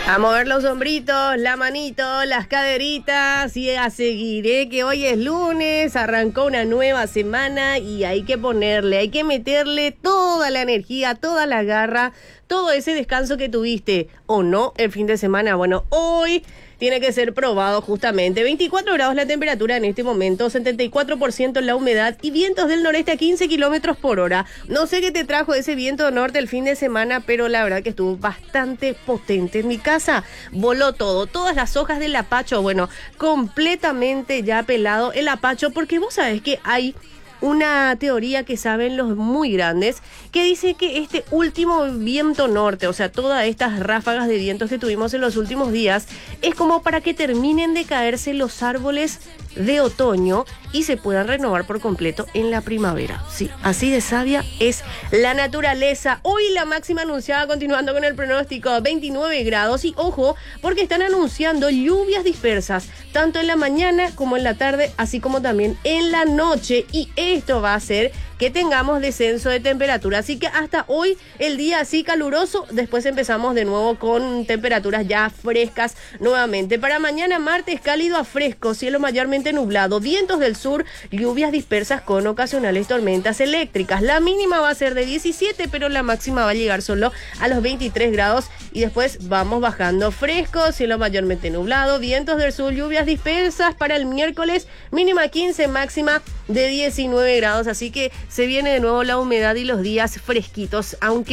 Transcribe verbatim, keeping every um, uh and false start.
A mover los hombritos, la manito, las caderitas y a seguir, ¿eh? Que hoy es lunes, arrancó una nueva semana y hay que ponerle, hay que meterle toda la energía, toda la garra, todo ese descanso que tuviste o no el fin de semana. Bueno, hoy tiene que ser probado justamente. veinticuatro grados la temperatura en este momento, setenta y cuatro por ciento la humedad y vientos del noreste a quince kilómetros por hora. No sé qué te trajo ese viento norte el fin de semana, pero la verdad que estuvo bastante potente. En mi casa voló todo, todas las hojas del apacho, bueno, completamente ya pelado el apacho, porque vos sabés que hay una teoría que saben los muy grandes, que dice que este último viento norte, o sea, todas estas ráfagas de vientos que tuvimos en los últimos días, es como para que terminen de caerse los árboles de otoño y se puedan renovar por completo en la primavera. Sí, así de sabia es la naturaleza. Hoy la máxima anunciada, continuando con el pronóstico, veintinueve grados, y ojo, porque están anunciando lluvias dispersas, tanto en la mañana como en la tarde, así como también en la noche, y esto va a hacer que tengamos descenso de temperatura. Así que hasta hoy el día así caluroso, después empezamos de nuevo con temperaturas ya frescas nuevamente. Para mañana martes, cálido a fresco, cielo mayormente nublado, vientos del sur, lluvias dispersas con ocasionales tormentas eléctricas. La mínima va a ser de diecisiete, pero la máxima va a llegar solo a los veintitrés grados y después vamos bajando. Fresco, cielo mayormente nublado, vientos del sur, lluvias dispersas. Para el miércoles, mínima quince, máxima de diecinueve grados, así que se viene de nuevo la humedad y los días fresquitos, aunque